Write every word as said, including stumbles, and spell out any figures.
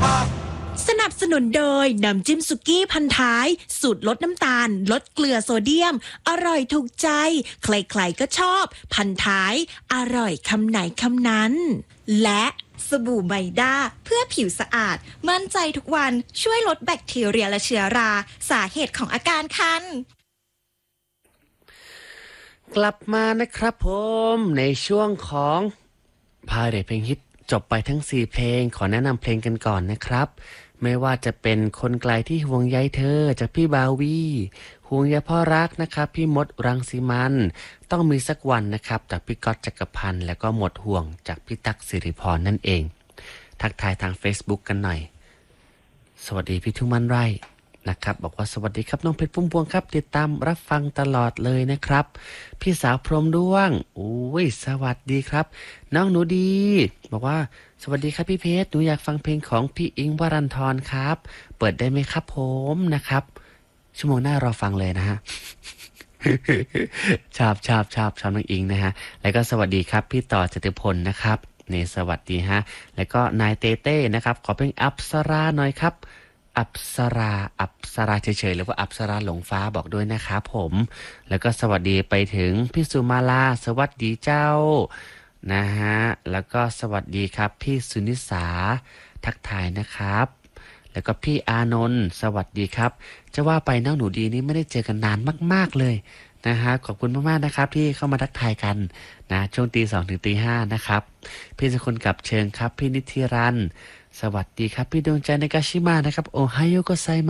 สนับสนุนโดยน้ำจิ้มสุกี้พันท้ายสูตรลดน้ำตาลลดเกลือโซเดียมอร่อยถูกใจใครๆก็ชอบพันท้ายอร่อยคำไหนคำนั้นและสบู่ไมด้าเพื่อผิวสะอาดมั่นใจทุกวันช่วยลดแบคทีเรียและเชื้อราสาเหตุของอาการคันกลับมานะครับผมในช่วงของพาเรทเพลงฮิตจบไปทั้งสี่เพลงขอแนะนำเพลงกันก่อนนะครับไม่ว่าจะเป็นคนไกลที่ห่วงใยเธอจากพี่บาวีห่วงใยพ่อรักนะครับพี่มดรังสีมันต้องมีสักวันนะครับจากพี่ก๊อตจักรพันธ์แล้วก็หมดห่วงจากพี่ตั๊กสิริพรนั่นเองทักทายทาง Facebook กันหน่อยสวัสดีพี่ทุ่งมันไร่นะครับบอกว่าสวัสดีครับน้องเพชรพุ่มพวงครับติดตามรับฟังตลอดเลยนะครับพี่สาวพรหมด้วงโอ้ยสวัสดีครับน้องหนูดีบอกว่าสวัสดีครับพี่เพชรหนูอยากฟังเพลงของพี่อิงค์วรันธรครับเปิดได้ไหมครับผมนะครับชั่วโมงหน้ารอฟังเลยนะฮะ ชอบชอบชอบชอบน้องอิงนะฮะแล้วก็สวัสดีครับพี่ต่อจตุพลนะครับนี่สวัสดีฮะแล้วก็นายเต้เต้นะครับขอเพลงอัปสราหน่อยครับอัปสราอัปสราเฉยๆหรือว่าอัปสราหลงฟ้าบอกด้วยนะครับผมแล้วก็สวัสดีไปถึงพี่สุมาลาสวัสดีเจ้านะฮะแล้วก็สวัสดีครับพี่สุนิสาทักทายนะครับแล้วก็พี่อานนท์สวัสดีครับจะว่าไปน้องหนูดีนี่ไม่ได้เจอกันนานมากๆเลยนะฮะขอบคุณมากๆนะครับที่เข้ามาทักทายกันนะช่วงตีสองถึงตีห้านะครับพี่สกุลกับเชิญครับพี่นิธิรันสวัสดีครับพี่ดวงใจในกาชิมานะครับโอไฮโอโกไซ